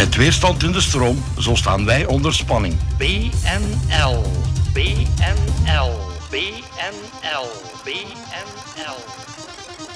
Met weerstand in de stroom, zo staan wij onder spanning. BNL, BNL, BNL, BNL.